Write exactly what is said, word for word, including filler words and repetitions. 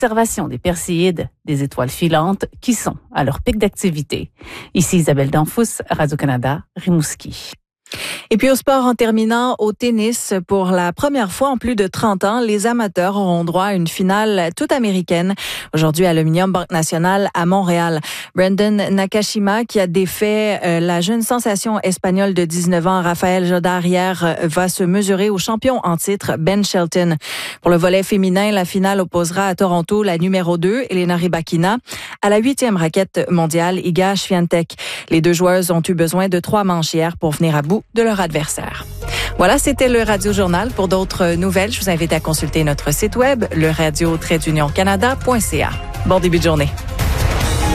l'observation des Perséides, des étoiles filantes qui sont à leur pic d'activité. Ici Isabelle Danfous, Radio-Canada, Rimouski. Et puis au sport, en terminant, au tennis, pour la première fois en plus de trente ans, les amateurs auront droit à une finale toute américaine. Aujourd'hui, à l'Aluminium Banque Nationale à Montréal. Brandon Nakashima, qui a défait euh, la jeune sensation espagnole de dix-neuf ans, Raphaël Jodar, hier, euh, va se mesurer au champion en titre, Ben Shelton. Pour le volet féminin, la finale opposera à Toronto la numéro deux, Elena Rybakina, à la huitième raquette mondiale, Iga Swiatek. Les deux joueuses ont eu besoin de trois manches hier pour venir à bout de leur adversaire. Voilà, c'était le Radio Journal. Pour d'autres nouvelles, je vous invite à consulter notre site web, le radio tiret union canada point c a. Bon début de journée.